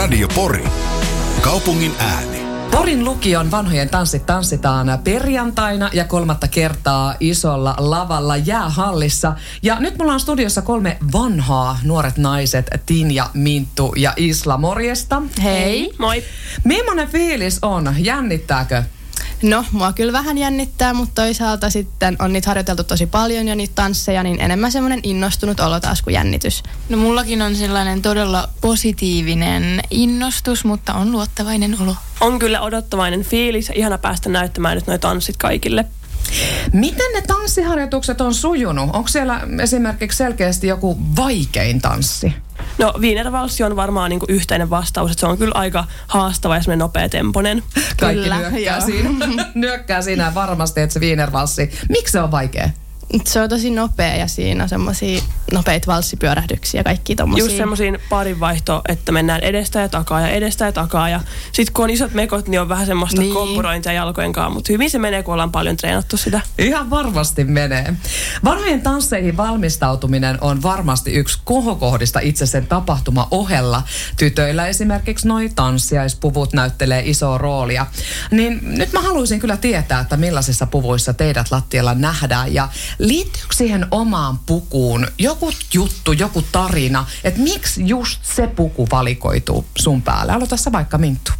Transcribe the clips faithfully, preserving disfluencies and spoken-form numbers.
Radio Pori. Kaupungin ääni. Porin lukion vanhojen tanssit tanssitaan perjantaina ja kolmatta kertaa isolla lavalla jäähallissa. Ja nyt mulla on studiossa kolme vanhaa nuoret naiset, Tinja, Minttu ja Isla. Morjesta. Hei. Moi. Millainen fiilis on? Jännittääkö? No, mua kyllä vähän jännittää, mutta toisaalta sitten on niitä harjoiteltu tosi paljon ja niitä tansseja, niin enemmän semmoinen innostunut olo taas kuin jännitys. No mullakin on sellainen todella positiivinen innostus, mutta on luottavainen olo. On kyllä odottavainen fiilis ja ihana päästä näyttämään nyt noi tanssit kaikille. Miten ne tanssiharjoitukset on sujunut? Onko siellä esimerkiksi selkeästi joku vaikein tanssi? No wienervalssi on varmaan niinku yhteinen vastaus, että se on kyllä aika haastava ja semmoinen nopeatemponen. Kaikki Kyllä, nyökkää joo. siinä, nyökkää siinä varmasti, että se wienervalssi. Miksi se on vaikea? Se on tosi nopea ja siinä on semmoisia nopeita valssipyörähdyksiä ja kaikki tommosia. Just semmoisiin parinvaihto, että mennään edestä ja takaa ja edestä ja takaa. Ja sit kun on isot mekot, niin on vähän semmoista Niin. kompurointia jalkojen kanssa, mutta hyvin se menee, kun ollaan paljon treenattu sitä. Ihan varmasti menee. Vanhojen tansseihin valmistautuminen on varmasti yksi kohokohdista itse sen tapahtuma ohella. Tytöillä esimerkiksi noi tanssiaispuvut näyttelee isoa roolia. Niin nyt mä haluaisin kyllä tietää, että millaisissa puvuissa teidät lattialla nähdään. Ja liittyykö siihen omaan pukuun joku juttu, joku tarina, että miksi just se puku valikoituu sun päälle? Aloita sä vaikka Minttu.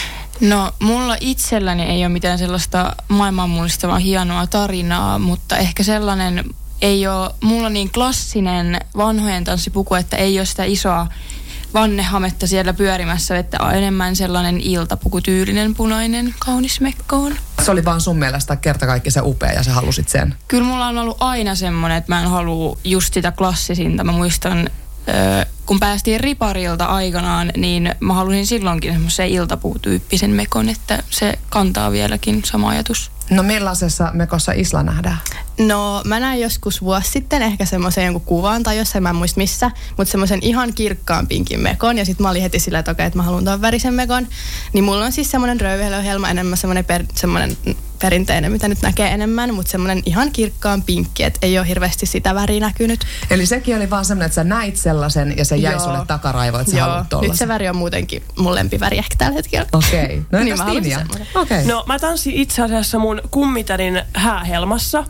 No mulla itselläni ei ole mitään sellaista maailman mullistavaa hienoa tarinaa, mutta ehkä sellainen ei ole mulla niin klassinen vanhojen tanssipuku, että ei ole sitä isoa vannehametta siellä pyörimässä, että on enemmän sellainen iltapukutyylinen punainen kaunis mekkoon. Se oli vaan sun mielestä kertakaikkisen upea ja sä halusit sen. Kyllä mulla on ollut aina semmoinen, että mä en halua just sitä klassisinta. Mä muistan, kun päästiin riparilta aikanaan, niin mä halusin silloinkin semmoisen iltapuutyyppisen mekon, että se kantaa vieläkin sama ajatus. No millaisessa mekossa Isla nähdään? No mä näin joskus vuosi sitten ehkä semmoisen jonkun kuvan tai jossain, mä en muista missä, mutta semmoisen ihan kirkkaan pinkin mekon ja sitten mä olin heti sillä, että okei, että mä haluan tuon värisen mekon. Niin mulla on siis semmoinen röyhelöhelma enemmän semmoinen, per, semmoinen perinteinen, mitä nyt näkee enemmän, mutta semmoinen ihan kirkkaan pinkki, että ei ole hirveästi sitä väriä näkynyt. Eli sekin oli vaan semmoinen, että sä näit sellaisen ja se jäi Joo. sulle takaraivoon, että sä Joo, haluat tollasen. nyt se väri on muutenkin mun lempiväri ehkä tällä hetkellä. Okei. Okay. No Niin entäs mä halusin Tinja? semmoisen. Okei. Okay. No mä tanssin itse asiassa mun kummitärin häähelmassa.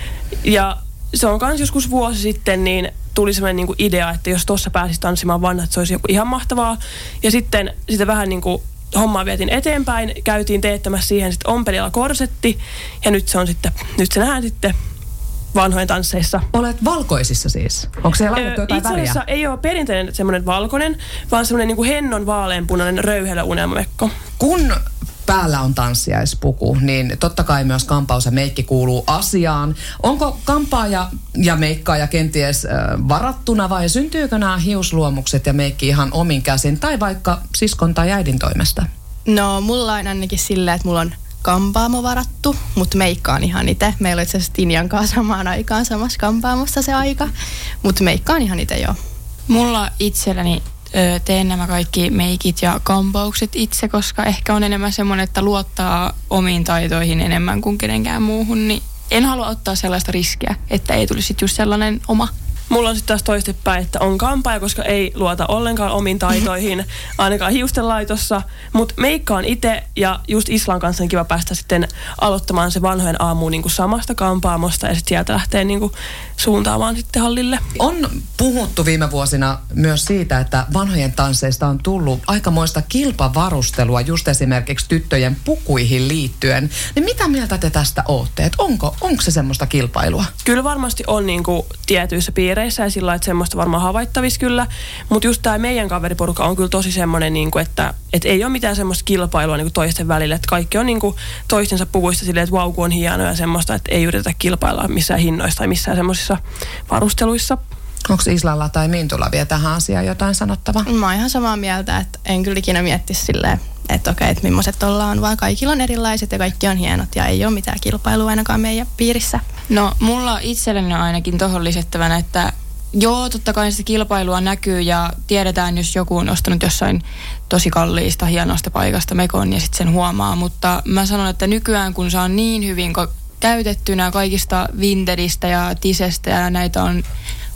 Ja se on kans joskus vuosi sitten, niin tuli semmoinen niinku idea, että jos tossa pääsisi tanssimaan vanhat, että se olisi joku ihan mahtavaa. Ja sitten sitä vähän niinku hommaa vietin eteenpäin, käytiin teettämässä siihen sitten ompelijalla korsetti. Ja nyt se on sitten, nyt se nähdään sitten vanhojen tansseissa. Olet valkoisissa siis? Onko siellä laitettu jotain Itse väriä? asiassa ei ole perinteinen semmoinen valkoinen, vaan semmoinen niinku hennon vaaleanpunainen röyhelö unelmamekko. Kun päällä on tanssiaispuku, niin totta kai myös kampaus ja meikki kuuluu asiaan. Onko kampaaja ja meikkaaja kenties äh, varattuna vai syntyykö nämä hiusluomukset ja meikki ihan omin käsin tai vaikka siskon tai äidin toimesta? No mulla on ainakin silleen, että mulla on kampaamo varattu, mutta meikkaan ihan itse. Meillä on itse asiassa Tinjan kanssa samaan aikaan samassa kampaamossa se aika, mutta meikkaan ihan itse joo. Mulla itselläni ö, teen nämä kaikki meikit ja kampaukset itse, koska ehkä on enemmän semmoinen, että luottaa omiin taitoihin enemmän kuin kenenkään muuhun, niin en halua ottaa sellaista riskiä, että ei tulisi just sellainen oma. Mulla on sitten taas toistepäin, että on kampaaja, koska ei luota ollenkaan omiin taitoihin, ainakaan hiustenlaitossa. Mutta meikkaan itse ja just Islan kanssa on kiva päästä sitten aloittamaan se vanhojen aamuun niin kuin samasta kampaamosta ja sitten sieltä lähtee niin kuin suuntaamaan sitten hallille. On puhuttu viime vuosina myös siitä, että vanhojen tansseista on tullut aikamoista kilpavarustelua just esimerkiksi tyttöjen pukuihin liittyen. Niin mitä mieltä te tästä ootte? Et onko, onko se semmoista kilpailua? Kyllä varmasti on niin kuin tietyissä piireissä ja sillä lailla, että semmoista varmaan havaittavissa kyllä. Mutta just tämä meidän kaveriporukka on kyllä tosi semmoinen, niin kuin, että, että ei ole mitään semmoista kilpailua niin kuin toisten välillä. Että kaikki on niin kuin toistensa puvuista silleen, että vau, kun on hienoa ja semmoista, että ei yritetä kilpailla missään hinnoissa tai missään semmoisissa varusteluissa. Onko Islalla tai Mintulla vielä tähän asiaan jotain sanottavaa? Mä oon ihan samaa mieltä, että en kyllä ikinä miettisi silleen, että okei, että millaiset ollaan, vaan kaikilla on erilaiset ja kaikki on hienot ja ei ole mitään kilpailua ainakaan meidän piirissä. No mulla itselleni on ainakin tohon lisättävänä, että joo, totta kai sitä kilpailua näkyy ja tiedetään, jos joku on ostanut jossain tosi kalliista, hienosta paikasta mekon ja sitten sen huomaa, mutta mä sanon, että nykyään kun se on niin hyvin ko- käytettynä kaikista Vintedistä ja Tisestä ja näitä on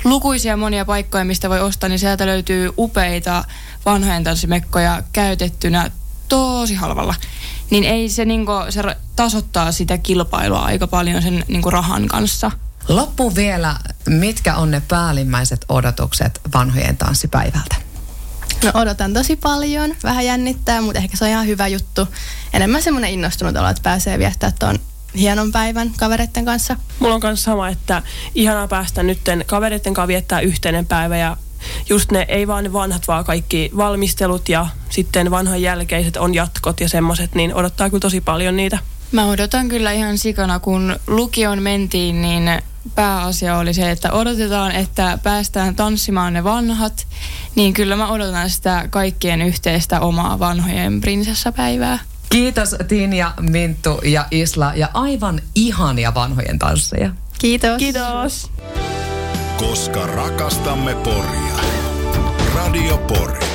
lukuisia monia paikkoja, mistä voi ostaa, niin sieltä löytyy upeita vanhojen tanssimekkoja käytettynä tosi halvalla. Niin ei se, niinku, se tasoittaa sitä kilpailua aika paljon sen niinku rahan kanssa. Loppuun vielä, mitkä on ne päällimmäiset odotukset vanhojen tanssipäivältä? No odotan tosi paljon, vähän jännittää, mutta ehkä se on ihan hyvä juttu. Enemmän semmoinen innostunut olo, että pääsee viettää tuon hienon päivän kavereiden kanssa. Mulla on myös sama, että ihanaa päästä nytten kavereiden kanssa viettää yhteinen päivä ja just ne, ei vaan ne vanhat, vaan kaikki valmistelut ja sitten vanhojen jälkeiset on jatkot ja semmoiset, niin odottaa kyllä tosi paljon niitä. Mä odotan kyllä ihan sikana, kun lukion mentiin, niin pääasia oli se, että odotetaan, että päästään tanssimaan ne vanhat, niin kyllä mä odotan sitä kaikkien yhteistä omaa vanhojen prinsessapäivää. Kiitos Tinja, Minttu ja Isla ja aivan ihania vanhojen tansseja. Kiitos. Kiitos. Koska rakastamme Poria. Radio Pori.